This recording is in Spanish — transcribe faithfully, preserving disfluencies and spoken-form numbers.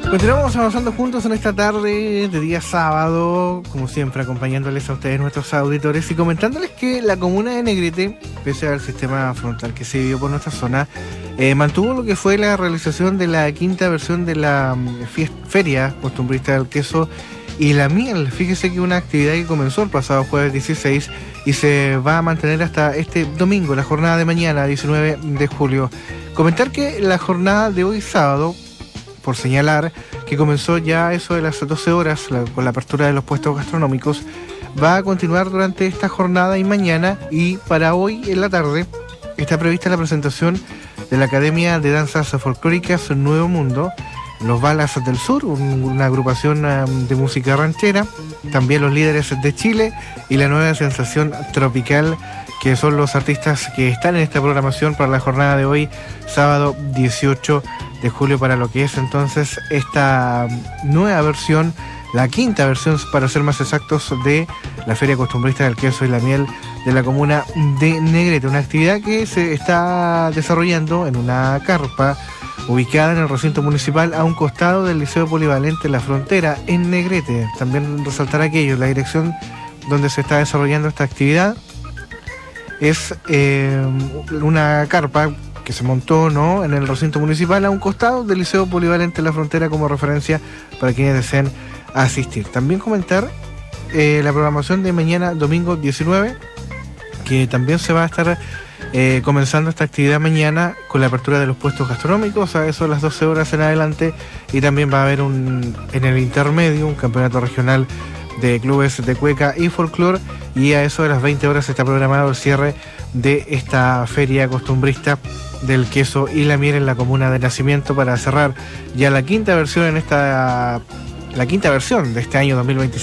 Continuamos avanzando juntos en esta tarde de día sábado, como siempre acompañándoles a ustedes, nuestros auditores, y comentándoles que la comuna de Negrete, pese al sistema frontal que se vivió por nuestra zona, eh, mantuvo lo que fue la realización de la quinta versión de la fiest- feria costumbrista del queso y la miel. Fíjese que una actividad que comenzó el pasado jueves dieciséis y se va a mantener hasta este domingo, la jornada de mañana, diecinueve de julio. Comentar que la jornada de hoy sábado, por señalar que comenzó ya eso de las doce horas la, con la apertura de los puestos gastronómicos, va a continuar durante esta jornada y mañana, y para hoy en la tarde está prevista la presentación de la Academia de Danzas Folclóricas Nuevo Mundo, Los Balas del Sur, un, una agrupación um, de música ranchera, también los Líderes de Chile y la Nueva Sensación Tropical, que son los artistas que están en esta programación para la jornada de hoy, sábado dieciocho de julio, para lo que es entonces esta nueva versión, la quinta versión para ser más exactos, de la Feria Costumbrista del Queso y la Miel de la comuna de Negrete, una actividad que se está desarrollando en una carpa ubicada en el recinto municipal a un costado del Liceo Polivalente La Frontera, en Negrete. También resaltar aquello, la dirección donde se está desarrollando esta actividad es eh, una carpa que se montó, ¿no?, en el recinto municipal a un costado del Liceo Polivalente La Frontera, como referencia para quienes deseen asistir. También comentar eh, la programación de mañana domingo diecinueve, que también se va a estar eh, comenzando esta actividad mañana con la apertura de los puestos gastronómicos a eso de las doce horas en adelante, y también va a haber un en el intermedio un campeonato regional de clubes de cueca y folclore, y a eso de las veinte horas está programado el cierre de esta feria costumbrista del queso y la miel en la comuna de Nacimiento, para cerrar ya la quinta versión en esta la quinta versión de este año dos mil veintiséis.